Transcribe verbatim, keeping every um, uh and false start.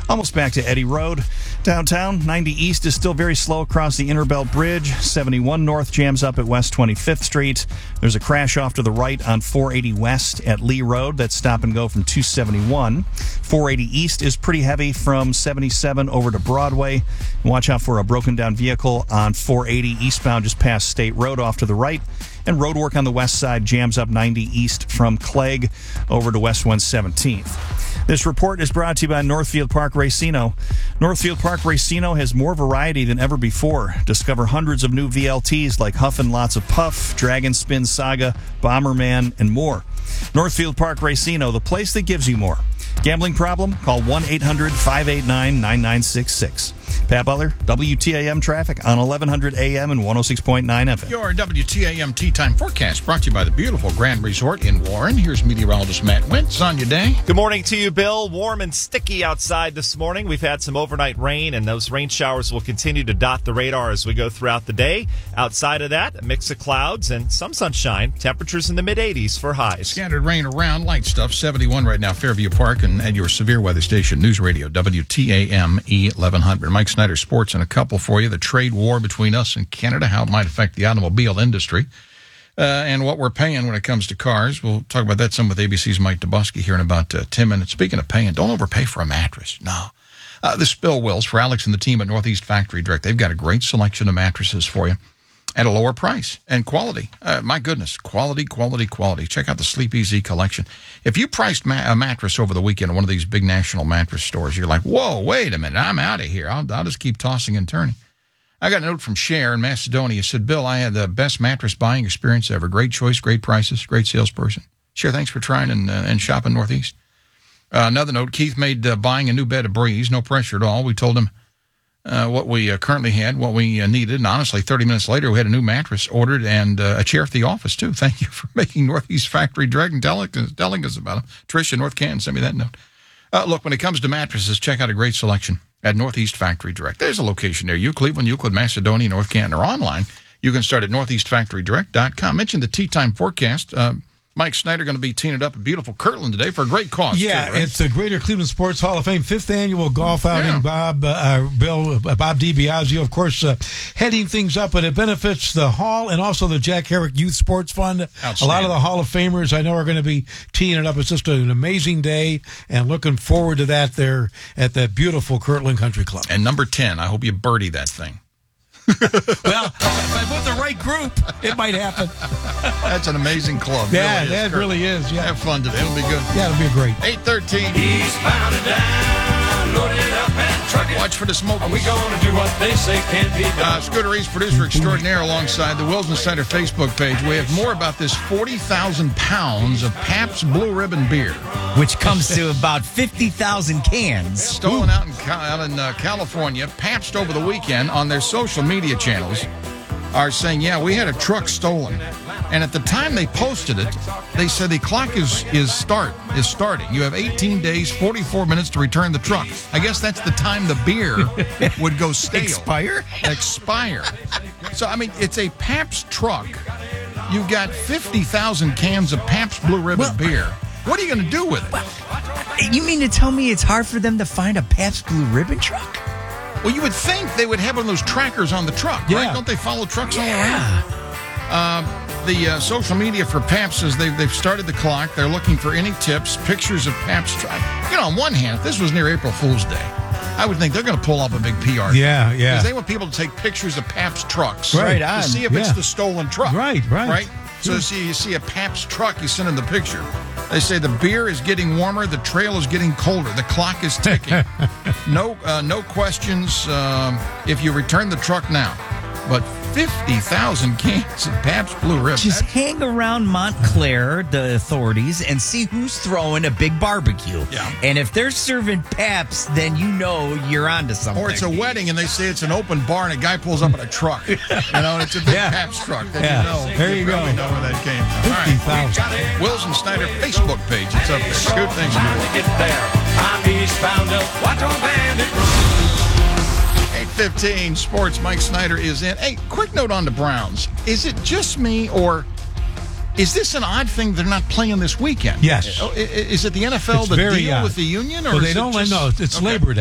Almost back to Eddy Road. Downtown, ninety East is still very slow across the Interbelt Bridge. seventy-one North jams up at West twenty-fifth Street. There's a crash off to the right on four eighty West at Lee Road. That's stop and go from two seventy-one. four eighty East is pretty heavy from seventy-seven over to Broadway. Watch out for a broken down vehicle on four eighty eastbound just past State Road off to the right. And road work on the west side jams up ninety East from Clegg over to West one seventeenth. This report is brought to you by Northfield Park Racino. Northfield Park Racino has more variety than ever before. Discover hundreds of new V L Ts like Huff and Lots of Puff, Dragon Spin Saga, Bomberman, and more. Northfield Park Racino, the place that gives you more. Gambling problem? Call one eight hundred five eight nine nine nine six six. Pat Butler, W T A M traffic on eleven hundred A M and one oh six point nine F M. Your W T A M Tea Time forecast brought to you by the beautiful Grand Resort in Warren. Here's meteorologist Matt Wentz on your day. Good morning to you, Bill. Warm and sticky outside this morning. We've had some overnight rain, and those rain showers will continue to dot the radar as we go throughout the day. Outside of that, a mix of clouds and some sunshine. Temperatures in the mid eighties for highs. Scattered rain around, light stuff, seventy-one right now, Fairview Park, and at your severe weather station, News Radio, W T A M eleven hundred. Mike Snyder Sports and a couple for you. The trade war between us and Canada, how it might affect the automobile industry, uh, and what we're paying when it comes to cars. We'll talk about that some with A B C's Mike Dubosky here in about uh, ten minutes. Speaking of paying, don't overpay for a mattress. No. Uh, this Bill Wills for Alex and the team at Northeast Factory Direct. They've got a great selection of mattresses for you at a lower price and quality. Uh, my goodness, quality, quality, quality. Check out the Sleep Easy collection. If you priced ma- a mattress over the weekend at one of these big national mattress stores, you're like, whoa, wait a minute, I'm out of here. I'll, I'll just keep tossing and turning. I got a note from Cher in Macedonia. It said, Bill, I had the best mattress buying experience ever. Great choice, great prices, great salesperson. Cher, thanks for trying and, uh, and shopping Northeast. Uh, another note, Keith made uh, buying a new bed a breeze, no pressure at all. We told him Uh, what we uh, currently had, what we uh, needed. And honestly, thirty minutes later, we had a new mattress ordered and uh, a chair at the office, too. Thank you for making Northeast Factory Direct and telling, telling us about them. Tricia, North Canton, sent me that note. Uh, look, when it comes to mattresses, check out a great selection at Northeast Factory Direct. There's a location near you, Cleveland, Euclid, Macedonia, North Canton, or online. You can start at northeast factory direct dot com. Mention the Tea Time forecast. Uh, Mike Snyder going to be teeing it up at beautiful Kirtland today for a great cause. Yeah, too, right? It's the Greater Cleveland Sports Hall of Fame fifth annual golf outing. Yeah. Bob, uh, uh, Bill, uh, Bob DiBiasio, of course, uh, heading things up, but it benefits the Hall and also the Jack Herrick Youth Sports Fund. A lot of the Hall of Famers I know are going to be teeing it up. It's just an amazing day, and looking forward to that there at the beautiful Kirtland Country Club. And number ten, I hope you birdie that thing. Well, if I put the right group, it might happen. That's an amazing club. Yeah, really that really is. Yeah. Have fun today. It'll be good. Yeah, it'll be great. eight thirteen. Eastbound and down, loaded up and trucking. Watch for the smoke. Are we going to do what they say can't be done? Uh, Scooter East, producer extraordinaire, alongside the Wilson Center Facebook page. We have more about this forty thousand pounds of Pabst Blue Ribbon beer, which comes to about fifty thousand cans. Stolen out in, out in uh, California. Pabst over the weekend on their social media channels are saying, yeah, we had a truck stolen. And at the time they posted it, they said the clock is is start is starting. You have eighteen days, forty-four minutes to return the truck. I guess that's the time the beer would go stale. Expire? Expire. So, I mean, it's a Pabst truck. You've got fifty thousand cans of Pabst Blue Ribbon well, beer. What are you going to do with it? You mean to tell me it's hard for them to find a Pabst Blue Ribbon truck? Well, you would think they would have one of those trackers on the truck, Yeah. right? Don't they follow trucks all Yeah. around? Uh, the uh, social media for Pabst says they've, they've started the clock. They're looking for any tips, pictures of Pabst. You know, on one hand, if this was near April Fool's Day, I would think they're going to pull up a big P R. Yeah, yeah. Because they want people to take pictures of Pabst trucks. Right To on. see if it's Yeah. the stolen truck. Right, right. Right? So you see, you see a Pabst truck, you send them the picture. They say the beer is getting warmer, the trail is getting colder, the clock is ticking. no uh, no questions um, if you return the truck now. But fifty thousand cans of Pabst Blue Ribbon. Just hang around Montclair, the authorities, and see who's throwing a big barbecue. Yeah. And if they're serving Pabst, then you know you're onto something. Or it's a wedding and they say it's an open bar and a guy pulls up in a truck. You know, and it's a big Yeah. Pabst truck. Then Yeah. you know. There you probably go. know where that came from. All fifty right. thousand. Wilson Snyder Facebook page. It's up there. Scoot, thanks for Trying to get there. I'm eastbound up. Watch on bandit. eight fifteen Sports. Mike Snyder is in. Hey, quick note on the Browns. Is it just me, or is this an odd thing they're not playing this weekend? Yes. Oh, i- i- Is it the N F L, It's the very deal odd. with the union? Or Well, is they it don't just, know. It's okay. Labor Day.